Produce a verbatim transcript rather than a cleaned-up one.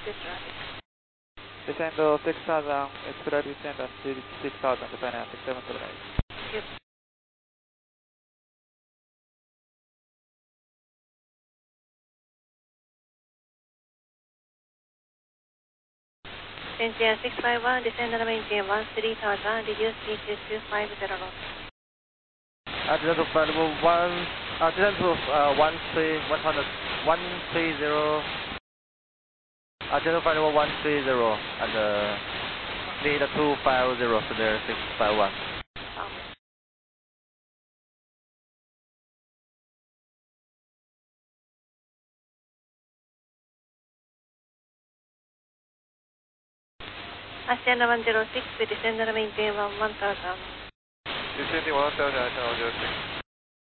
this traffic. Descend six thousand, expedite descend six thousand, Japan Air six seven seven eight. Yep. India six five one, descend on maintain one three thousand, reduce speed to two five zero knots. Altitude of level one, altitude of uh, one three one hundred one three zero. Altitude of level one three zero and uh, speed two five zero to the six five one. Oh. Asiana one zero six, descend on maintain one one thousand. Descending one thousand, Asiana one zero six.